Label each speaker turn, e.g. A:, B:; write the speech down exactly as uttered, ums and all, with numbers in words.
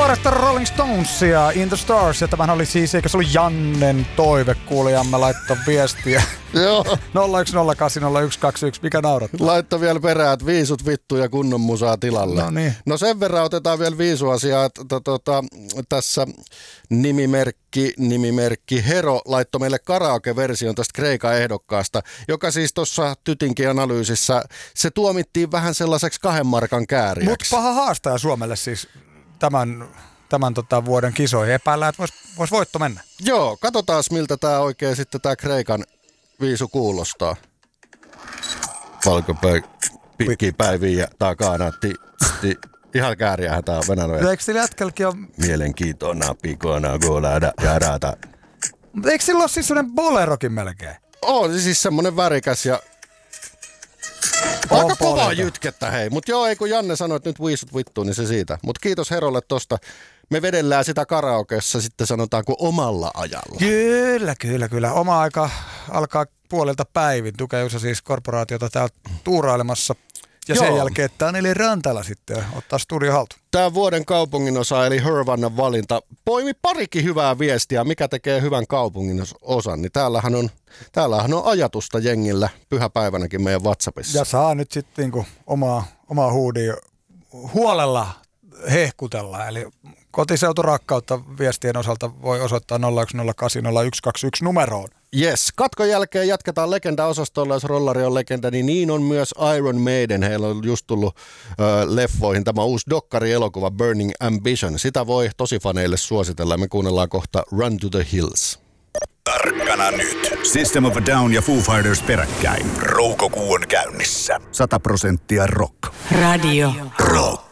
A: Tuoretta Rolling Stonesia, In the Stars, ja tämähän oli siis, eikä se ollut Jannen toive, kuulijamme laittoi viestiä.
B: Joo.
A: nolla yksi nolla kahdeksan nolla yksi kaksi yksi, mikä naurattaa?
B: Laittoi vielä perään, että viisut vittu ja kunnon musaa tilalle.
A: No niin.
B: No sen verran otetaan vielä viisuasiaa, että tota, tässä nimimerkki, nimimerkki Hero laittoi meille karaoke-version tästä Kreikan ehdokkaasta, joka siis tuossa Tytinkin analyysissä, se tuomittiin vähän sellaiseksi kahden markan kääriäksi.
A: Mutta paha haastaja Suomelle siis tämän, tämän tota vuoden kisoihin. Epäillään, että voisi vois voitto mennä.
B: Joo, katsotaan miltä tämä oikein sitten tämä Kreikan viisu kuulostaa. Valkopäi, pikkipäiviä ja takana. Ti, ti. Ihan kääriähän tää on venäjä.
A: Eikö sillä jätkälläkin ole...
B: Mielenkiintona, pikona, golada, jarata.
A: Mutta eikö sillä ole siis sellainen bolerokin melkein?
B: On siis semmonen värikäs ja...
A: On
B: aika kovaa
A: bolero.
B: jytkettä hei. Mut joo, ei kun Janne sanoi, että nyt viisut vittu, niin se siitä. Mut kiitos Herolle tosta. Me vedellään sitä karaokeessa sitten sanotaanko omalla ajalla.
A: Kyllä, kyllä, kyllä. Oma aika alkaa puolelta päivin. Tukee Jusa siis korporaatiota täällä tuurailemassa. Ja
B: Joo.
A: sen jälkeen Taneli Rantala sitten ottaa studio haltuun.
B: Tämä vuoden kaupungin osa eli Hervannan valinta poimi parikin hyvää viestiä, mikä tekee hyvän kaupungin osan. Niin täällähän on, täällähän on ajatusta jengillä pyhäpäivänäkin meidän WhatsAppissa.
A: Ja saa nyt sitten niinku omaa, omaa huudia huolella hehkutella. Eli kotiseuturakkautta viestien osalta voi osoittaa nolla yksi nolla kahdeksan nolla yksi kaksi yksi numeroon.
B: Yes, katkon jälkeen jatketaan Legenda-osastolla, jos rollari on legenda, niin niin on myös Iron Maiden. Heillä on just tullut ö, leffoihin tämä uusi dokkari-elokuva Burning Ambition. Sitä voi tosifaneille suositella. Me kuunnellaan kohta Run to the Hills.
C: Tarkkana nyt. System of a Down ja Foo Fighters peräkkäin. Roukokuu on käynnissä. Sata prosenttia rock.
D: Radio
C: Rock.